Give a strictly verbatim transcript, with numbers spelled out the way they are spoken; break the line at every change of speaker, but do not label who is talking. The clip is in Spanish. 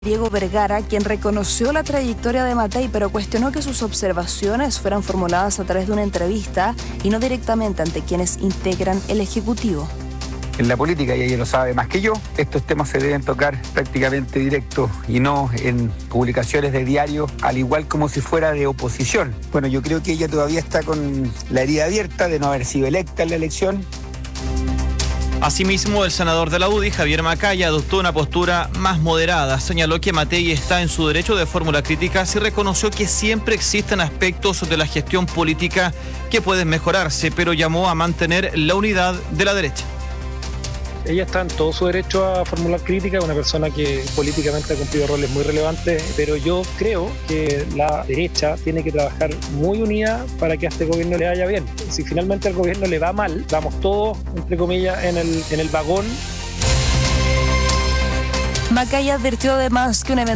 Diego Vergara, quien reconoció la trayectoria de Matei, pero cuestionó que sus observaciones fueran formuladas a través de una entrevista y no directamente ante quienes integran el Ejecutivo.
En la política, y ella lo sabe más que yo, estos temas se deben tocar prácticamente directo y no en publicaciones de diario, al igual como si fuera de oposición. Bueno, yo creo que ella todavía está con la herida abierta de no haber sido electa en la elección.
Asimismo, el senador de la U D I, Javier Macaya, adoptó una postura más moderada. Señaló que Matei está en su derecho de fórmula críticas y reconoció que siempre existen aspectos de la gestión política que pueden mejorarse, pero llamó a mantener la unidad de la derecha.
Ella está en todo su derecho a formular críticas, una persona que políticamente ha cumplido roles muy relevantes, pero yo creo que la derecha tiene que trabajar muy unida para que a este gobierno le vaya bien. Si finalmente al gobierno le va mal, vamos todos, entre comillas, en el, en el vagón.
Macaya advirtió además que un evento